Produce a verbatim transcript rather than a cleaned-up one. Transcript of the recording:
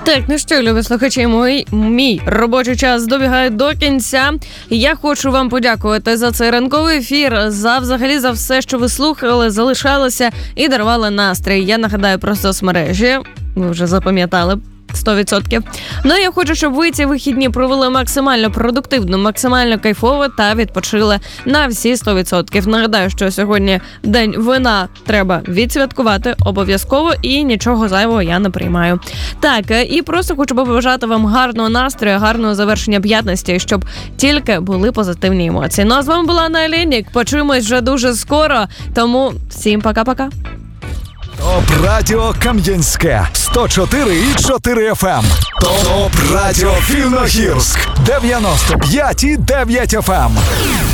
Так, ну що, любі слухачі, мій, мій робочий час добігає до кінця. Я хочу вам подякувати за цей ранковий ефір, за взагалі за все, що ви слухали, залишалися і дарували настрій. Я нагадаю про соцмережі, ви вже запам'ятали. сто відсотків. Ну, я хочу, щоб ви ці вихідні провели максимально продуктивно, максимально кайфово та відпочили на всі сто відсотків. Нагадаю, що сьогодні день вина треба відсвяткувати обов'язково і нічого зайвого я не приймаю. Так, і просто хочу побажати вам гарного настрою, гарного завершення п'ятниці, щоб тільки були позитивні емоції. Ну, а з вами була Анна Олейник. Почуємось вже дуже скоро, тому всім пока-пока. Топ Радіо Кам'янське сто чотири і чотири еф ем. Топ Радіо Виногірськ дев'яносто п'ять і дев'ять еф ем.